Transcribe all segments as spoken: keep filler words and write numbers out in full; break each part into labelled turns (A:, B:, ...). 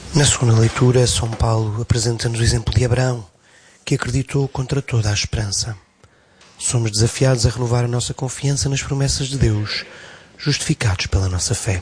A: Na segunda leitura, São Paulo apresenta-nos o exemplo de Abraão, que acreditou contra toda a esperança. Somos desafiados a renovar a nossa confiança nas promessas de Deus, justificados pela nossa fé.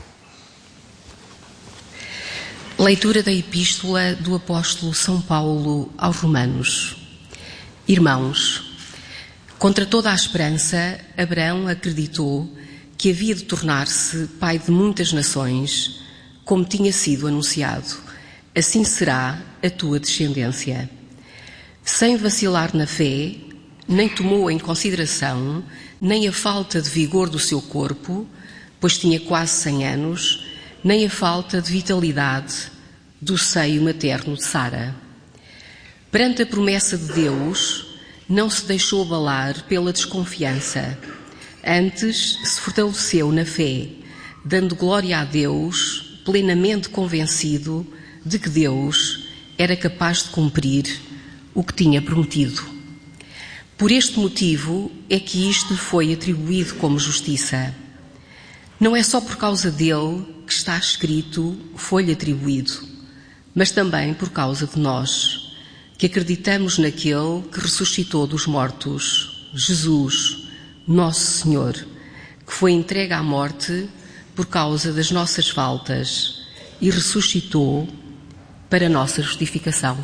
B: Leitura da Epístola do Apóstolo São Paulo aos Romanos. Irmãos, contra toda a esperança, Abraão acreditou que havia de tornar-se pai de muitas nações, como tinha sido anunciado. Assim será a tua descendência. Sem vacilar na fé, nem tomou em consideração nem a falta de vigor do seu corpo, pois tinha quase cem anos, nem a falta de vitalidade do seio materno de Sara. Perante a promessa de Deus, não se deixou abalar pela desconfiança. Antes se fortaleceu na fé, dando glória a Deus, plenamente convencido de que Deus era capaz de cumprir o que tinha prometido. Por este motivo é que isto lhe foi atribuído como justiça. Não é só por causa dele que está escrito foi-lhe atribuído, mas também por causa de nós, que acreditamos naquele que ressuscitou dos mortos, Jesus, nosso Senhor, que foi entregue à morte por causa das nossas faltas e ressuscitou para a nossa justificação.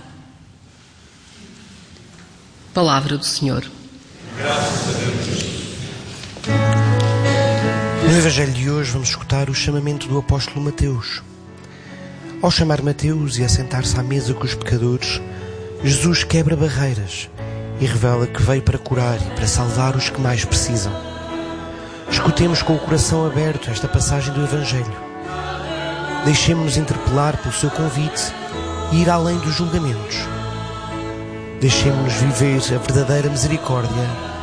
B: Palavra do Senhor.
C: Graças a Deus.
A: No Evangelho de hoje vamos escutar o chamamento do apóstolo Mateus. Ao chamar Mateus e assentar-se à mesa com os pecadores, Jesus quebra barreiras e revela que veio para curar e para salvar os que mais precisam. Escutemos com o coração aberto esta passagem do Evangelho. Deixemos-nos interpelar pelo seu convite e ir além dos julgamentos. Deixemos-nos viver a verdadeira misericórdia